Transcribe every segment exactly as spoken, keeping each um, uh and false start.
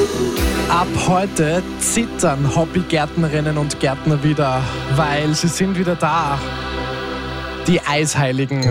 Ab heute zittern Hobbygärtnerinnen und Gärtner wieder, weil sie sind wieder da. Die Eisheiligen.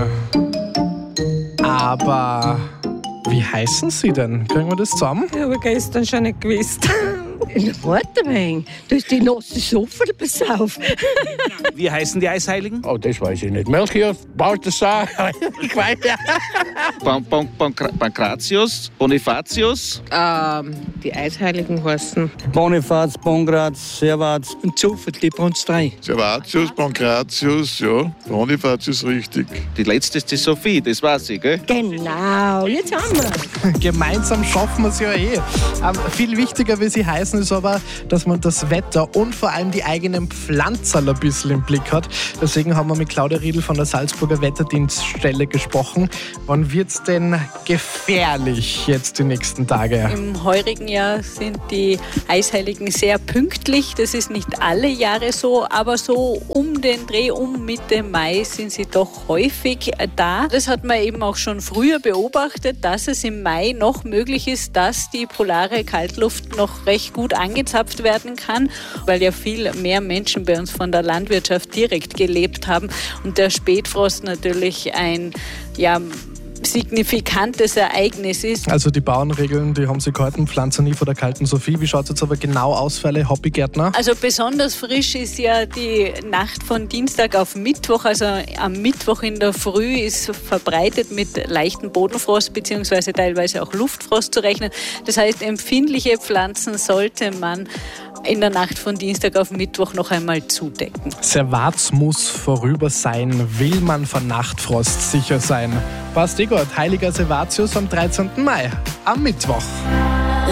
Aber wie heißen sie denn? Kriegen wir das zusammen? Ich habe gestern schon nicht gewusst. Warte mal, da ist die nasse Sofa, pass auf. Wie heißen die Eisheiligen? Oh, das weiß ich nicht. Melchior, Balthasar, ich weiß ja. Pan Pan Pankra Pankratius, Bonifatius. Ähm, die Eisheiligen heißen Bonifaz, Pongratz, Servaz. Und Zufert, die uns drei. Servatius, Pankratius, ja. Bonifatius richtig. Die letzte ist die Sophie, das weiß ich, gell? Genau, jetzt haben wir. Gemeinsam schaffen wir es ja eh. Ähm, viel wichtiger, wie sie heißen, ist aber, dass man das Wetter und vor allem die eigenen Pflanzerl ein bisschen im Blick hat. Deswegen haben wir mit Claudia Riedl von der Salzburger Wetterdienststelle gesprochen. Wann wird es denn gefährlich jetzt die nächsten Tage? Im heurigen Jahr sind die Eisheiligen sehr pünktlich. Das ist nicht alle Jahre so, aber so um den Dreh, um Mitte Mai sind sie doch häufig da. Das hat man eben auch schon früher beobachtet, dass es im Mai noch möglich ist, dass die polare Kaltluft noch recht gut angezapft werden kann, weil ja viel mehr Menschen bei uns von der Landwirtschaft direkt gelebt haben und der Spätfrost natürlich ein ja, signifikantes Ereignis ist. Also die Bauernregeln, die haben sie gehalten, pflanzen nie vor der kalten Sophie. Wie schaut es jetzt aber genau aus für alle Hobbygärtner? Also besonders frisch ist ja die Nacht von Dienstag auf Mittwoch. Also am Mittwoch in der Früh ist verbreitet mit leichten Bodenfrost bzw. teilweise auch Luftfrost zu rechnen. Das heißt, empfindliche Pflanzen sollte man in der Nacht von Dienstag auf Mittwoch noch einmal zudecken. Servaz muss vorüber sein, will man vor Nachtfrost sicher sein. Passt eh gut, heiliger Servatius am dreizehnten Mai, am Mittwoch.